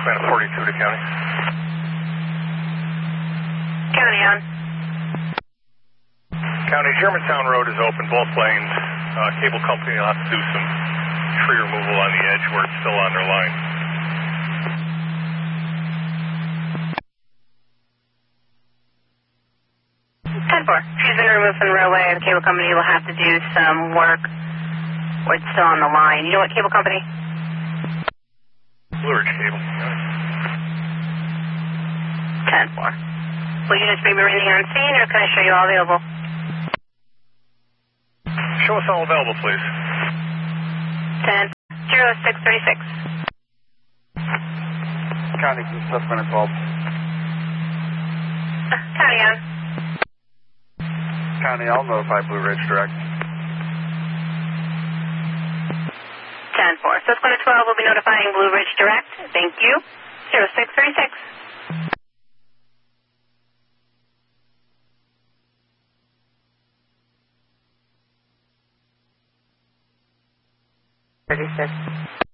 Command 42 to county. County on. County, Germantown Road is open, both lanes. Cable company will have to do some tree removal on the edge where it's still on their line. 10-4. She's been removed from the railway. The cable company will have to do some work where it's still on the line. You know what cable company? Blue Ridge Cable. 10-4. Will units be remaining on scene, or can I show you all available? Show us all available, please. 10-0636. County, suspend at 12. County on. County, I'll notify Blue Ridge Direct. 10-4. Susquehanna 12 will be notifying Blue Ridge Direct. Thank you. 0636. 36.